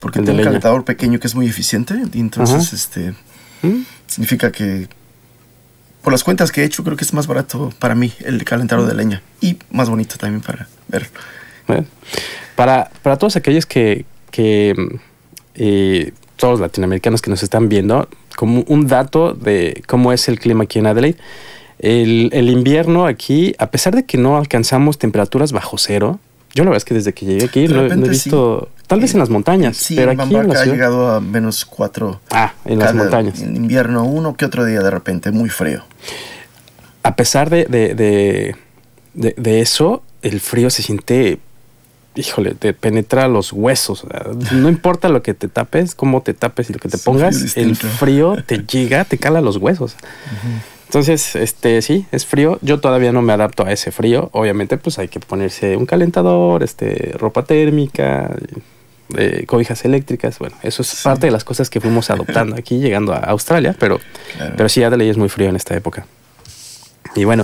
porque tengo un calentador pequeño que es muy eficiente, y entonces significa que por las cuentas que he hecho creo que es más barato para mí el calentador de leña y más bonito también para ver. Bueno, para todos aquellos que todos los latinoamericanos que nos están viendo, como un dato de cómo es el clima aquí en Adelaide, el invierno aquí, a pesar de que no alcanzamos temperaturas bajo cero, yo la verdad es que desde que llegué aquí no he visto, tal vez en las montañas, sí, pero en aquí en la ciudad ha ciudad llegado a -4. En las montañas. En invierno uno que otro día de repente, muy frío. A pesar de eso, el frío se siente, híjole, te penetra los huesos. No importa lo que te tapes, cómo te tapes y lo que te pongas, el frío te llega, te cala los huesos. Entonces, sí, es frío. Yo todavía no me adapto a ese frío. Obviamente, pues hay que ponerse un calentador, ropa térmica, cobijas eléctricas. Bueno, eso es parte de las cosas que fuimos adoptando aquí llegando a Australia, pero sí, Adelaide es muy frío en esta época. Y bueno,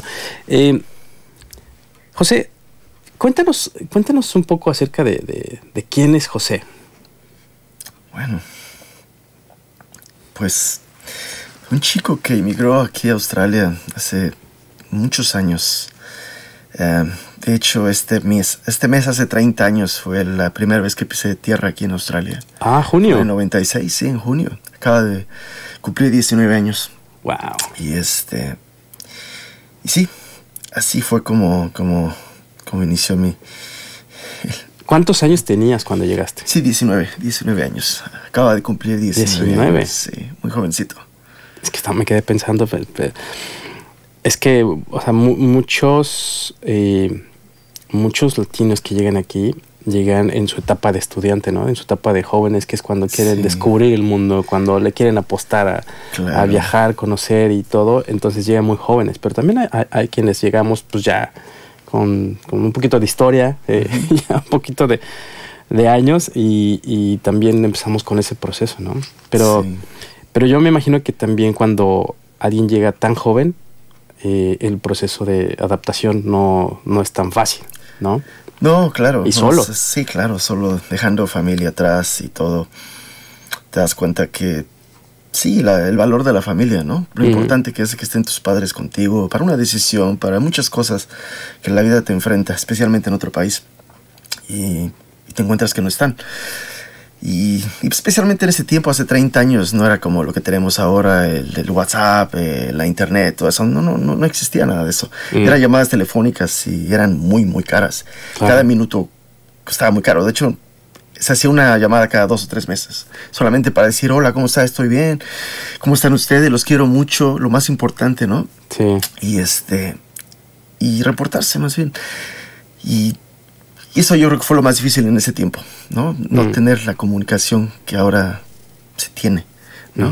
José, cuéntanos un poco acerca de quién es José. Bueno, pues un chico que emigró aquí a Australia hace muchos años. De hecho, este mes hace 30 años fue la primera vez que pisé tierra aquí en Australia. Junio. Fue en 96, sí, en junio. Acaba de cumplir 19 años. Wow. Y y sí, así fue como inició mi... ¿Cuántos años tenías cuando llegaste? Sí, 19 años. Acaba de cumplir 19 años. Sí, muy jovencito. Es que me quedé pensando, es que, o sea, muchos latinos que llegan aquí, llegan en su etapa de estudiante, ¿no? En su etapa de jóvenes, que es cuando quieren descubrir el mundo, cuando le quieren apostar a viajar, conocer y todo. Entonces llegan muy jóvenes. Pero también hay quienes llegamos pues ya con un poquito de historia, ya un poquito de años y también empezamos con ese proceso, ¿no? Pero yo me imagino que también cuando alguien llega tan joven, el proceso de adaptación no es tan fácil, ¿no? No, claro. ¿Y solo? Sí, claro, solo dejando familia atrás y todo. Te das cuenta que sí, el valor de la familia, ¿no? Lo importante que es que estén tus padres contigo para una decisión, para muchas cosas que la vida te enfrenta, especialmente en otro país. Y te encuentras que no están. Y especialmente en ese tiempo, hace 30 años, no era como lo que tenemos ahora, el WhatsApp, la internet, todo eso. No existía nada de eso. Eran llamadas telefónicas y eran muy, muy caras. Claro. Cada minuto costaba muy caro. De hecho, se hacía una llamada cada 2 o 3 meses. Solamente para decir, hola, ¿cómo está? Estoy bien. ¿Cómo están ustedes? Los quiero mucho. Lo más importante, ¿no? Sí. Y reportarse más bien. Y eso yo creo que fue lo más difícil en ese tiempo, ¿no? No tener la comunicación que ahora se tiene, ¿no?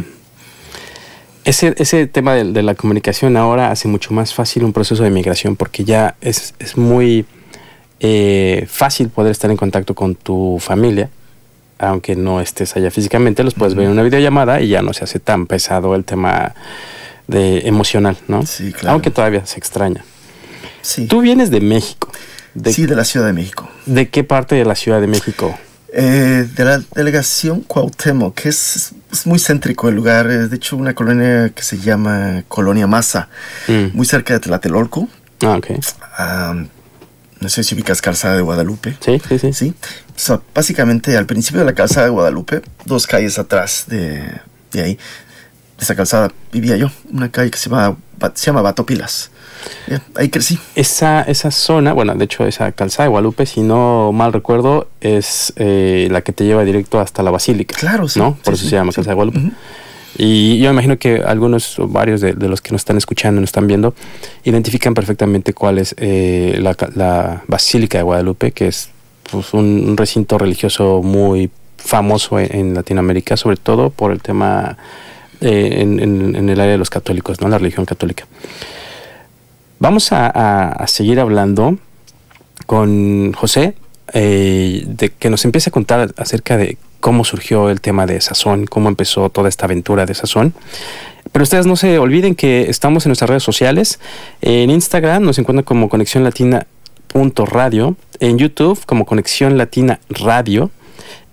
Ese tema de la comunicación ahora hace mucho más fácil un proceso de migración porque ya es muy fácil poder estar en contacto con tu familia, aunque no estés allá físicamente, los puedes ver en una videollamada y ya no se hace tan pesado el tema emocional, ¿no? Sí, claro. Aunque todavía se extraña. Sí. Tú vienes de México. Sí, de la Ciudad de México. ¿De qué parte de la Ciudad de México? De la delegación Cuauhtémoc, que es muy céntrico el lugar. Es de hecho una colonia que se llama Colonia Maza, muy cerca de Tlatelolco. Ok. No sé si ubicas Calzada de Guadalupe. Sí. O sea, básicamente al principio de la Calzada de Guadalupe, 2 calles atrás de ahí, de esa calzada vivía yo. Una calle que se llama Batopilas. Ahí crecí. Esa zona, bueno, de hecho esa Calzada de Guadalupe, si no mal recuerdo, es la que te lleva directo hasta la Basílica. Claro, sí. ¿No? Por eso se llama Calzada de Guadalupe. Y yo imagino que algunos o varios de los que nos están escuchando, nos están viendo, identifican perfectamente cuál es la Basílica de Guadalupe, que es pues, un recinto religioso muy famoso en Latinoamérica, sobre todo por el tema en el área de los católicos, ¿no? La religión católica. Vamos a seguir hablando con José, de que nos empiece a contar acerca de cómo surgió el tema de Sazón, cómo empezó toda esta aventura de Sazón. Pero ustedes no se olviden que estamos en nuestras redes sociales. En Instagram nos encuentran como ConexiónLatina.radio, en YouTube como Conexión Latina Radio,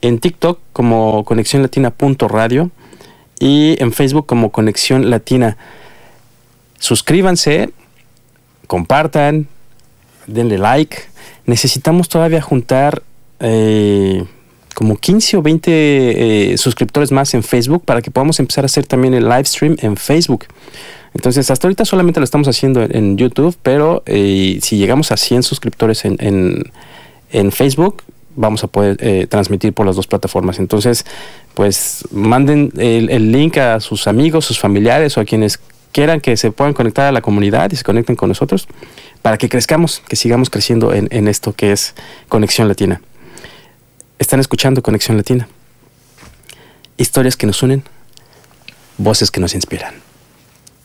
en TikTok como ConexionLatina.radio y en Facebook como Conexión Latina. Suscríbanse, compartan, denle like. Necesitamos todavía juntar como 15 o 20 suscriptores más en Facebook para que podamos empezar a hacer también el live stream en Facebook. Entonces, hasta ahorita solamente lo estamos haciendo en YouTube, pero si llegamos a 100 suscriptores en Facebook, vamos a poder transmitir por las dos plataformas. Entonces, pues manden el link a sus amigos, sus familiares o a quienes quieran que se puedan conectar a la comunidad y se conecten con nosotros para que crezcamos, que sigamos creciendo en esto que es Conexión Latina. Están escuchando Conexión Latina. Historias que nos unen, voces que nos inspiran.